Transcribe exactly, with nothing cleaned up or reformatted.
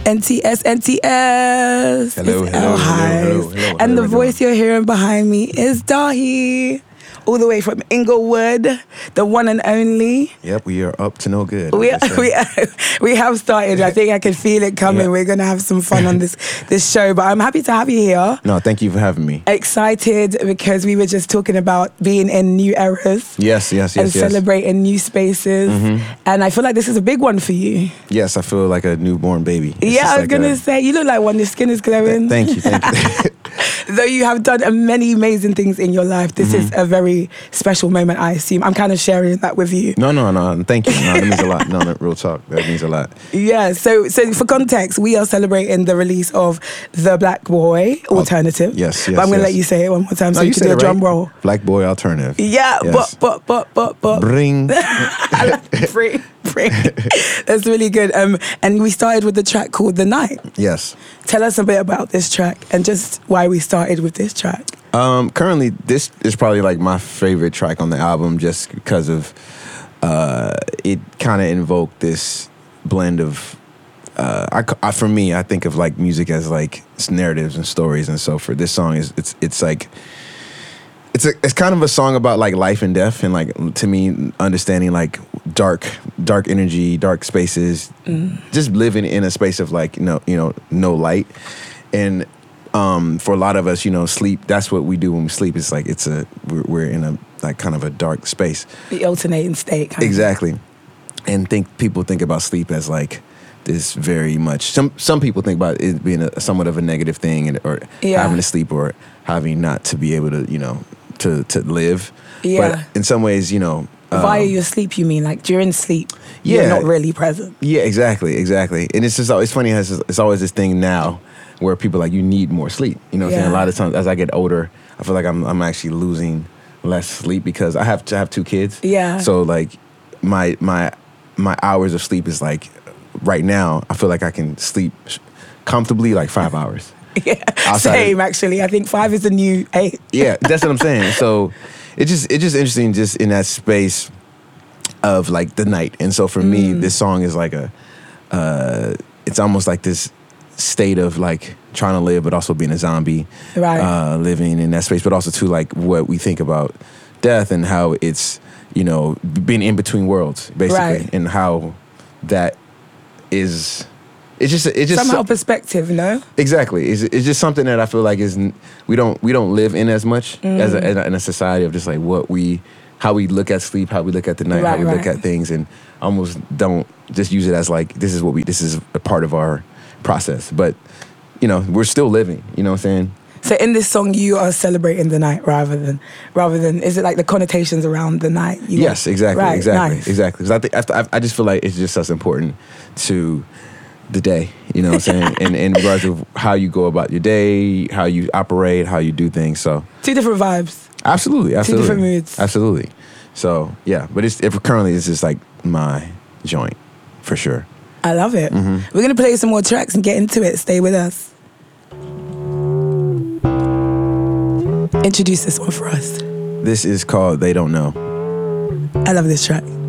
N T S, N T S. Hello, It's hello, El High. hello, hello, hello, And the hello, voice you're hearing behind me is Dahi, all the way from Inglewood, the one and only. Yep, we are up to no good. We we we have started. I think I can feel it coming. Yeah. We're gonna have some fun on this this show. But I'm happy to have you here. No, thank you for having me. Excited because we were just talking about being in new eras. Yes, yes, yes, and yes. celebrating new spaces. Mm-hmm. And I feel like this is a big one for you. Yes, I feel like a newborn baby. It's yeah, I was like gonna a, say you look like one. Your skin is glowing. Thank you, thank you. Though you have done many amazing things in your life, this mm-hmm. is a very special moment, I assume. I'm kind of sharing that with you. No, no, no. Thank you. No, that means a lot. No, no, real talk. That means a lot. Yeah. So, so for context, we are celebrating the release of The Black Boy Alternative. Oh, yes, yes. But I'm gonna yes. let you say it one more time no, so you, you can do a right. drum roll. Black Boy Alternative. Yeah, yes. but but but but but. Bring. bring, bring. That's really good. Um, and we started with the track called The Night. Yes. Tell us a bit about this track and just why we started with this track. Um, currently, this is probably like my favorite track on the album, just because of uh, it kind of invoked this blend of. Uh, I, I for me, I think of like music as like it's narratives and stories, and so for this song is it's it's like. It's a, it's kind of a song about like life and death, and like to me, understanding like dark, dark energy, dark spaces, mm. just living in a space of like you know, you know, no light, and um, for a lot of us, you know, sleep. That's what we do when we sleep. It's like it's a we're, we're in a like kind of a dark space, the alternating state. Kind exactly, of. And think people think about sleep as like this very much. Some some people think about it being a, somewhat of a negative thing, and or yeah. having to sleep or having not to be able to, you know. To, to live, yeah. But in some ways, you know, um, via your sleep, you mean like during sleep, yeah, you're not really present. Yeah, exactly, exactly. And it's just it's funny how it's, it's always this thing now where people are like you need more sleep. You know, what yeah. I'm saying a lot of times as I get older, I feel like I'm I'm actually losing less sleep because I have to have two kids. Yeah. So like my my my hours of sleep is like right now. I feel like I can sleep comfortably like five hours. Yeah, same of, actually. I think five is the new eight. Yeah, that's what I'm saying. So it's just it's just interesting just in that space of like the night. And so for mm. me, this song is like a uh, it's almost like this state of like trying to live but also being a zombie. Right. Uh, living in that space, but also too like what we think about death and how it's, you know, being in between worlds, basically. Right. And how that is It's just, it's just somehow perspective, no? Exactly. It's, it's just something that I feel like is we don't we don't live in as much mm. as, a, as a, in a society of just like what we how we look at sleep, how we look at the night, right, how we right. look at things, and almost don't just use it as like this is what we this is a part of our process. But you know we're still living. You know what I'm saying? So in this song, you are celebrating the night rather than rather than is it like the connotations around the night? You yes, know? exactly, right, exactly, nice. exactly. Because I think I, I just feel like it's just as important to the day, you know what I'm saying? in, in regards of how you go about your day, how you operate, how you do things. So two different vibes. Absolutely, absolutely. Two different moods. Absolutely. So yeah, but it's if currently it's just like my joint for sure. I love it. Mm-hmm. We're gonna play some more tracks and get into it. Stay with us. Introduce this one for us. This is called They Don't Know. I love this track.